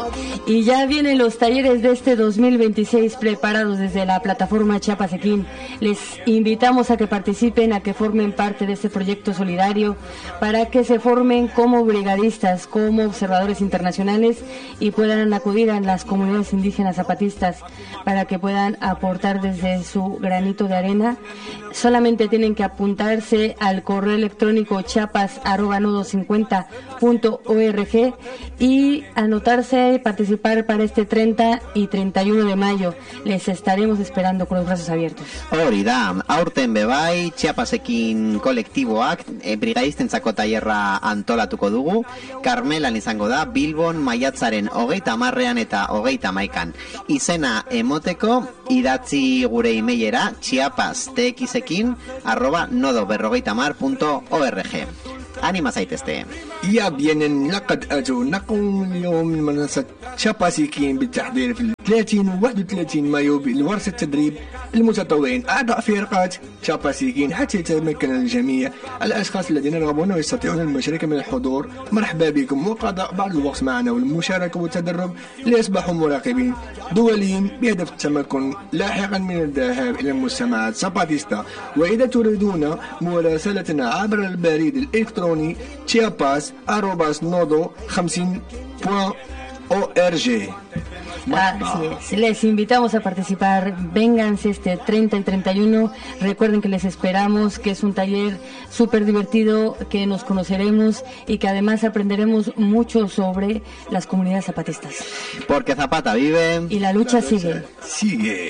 Y ya vienen los talleres de este 2026 preparados desde la plataforma Chiapas Equín. Les invitamos a que participen, a que formen parte de este proyecto solidario, para que se formen como brigadistas, como observadores internacionales y puedan acudir a las comunidades indígenas zapatistas para que puedan aportar desde su granito de arena. Solamente tienen que apuntarse al correo electrónico chiapas@nodo50.org y anotarse y participar para este 30 y 31 de mayo. Les estaremos esperando con los brazos abiertos. Hori da, aurten bebai, Chiapasekin kolektiboak brigadistentzako tailerra antolatuko dugu. Karmelan izango da, Bilbon maiatzaren 30ean eta 31ean. Izena emoteko, idatzi gure emailera chiapas@nodo50.org. Anima zaitezte. يا بيان لقد أتونكم اليوم من منصة شاباسيكين بالتحضير في 30 و 31 مايو لورشة التدريب المتطوعين أعضاء فرقات شاباسيكين حتى يتمكن الجميع الأشخاص الذين يرغبون ويستطيعون المشاركة من الحضور. مرحبا بكم وقضاء بعض الوقت معنا والمشاركة والتدرب ليصبحوا مراقبين دوليين بهدف التمكن لاحقا من الذهاب إلى المجتمعات ساباتيستا. وإذا تريدون مراسلتنا عبر البريد الإلكتروني chiapas@nodo50.org. Así es. Les invitamos a participar. Vénganse este 30 y 31. Recuerden que les esperamos, que es un taller súper divertido, que nos conoceremos y que además aprenderemos mucho sobre las comunidades zapatistas. Porque Zapata vive Y la lucha sigue. Sigue.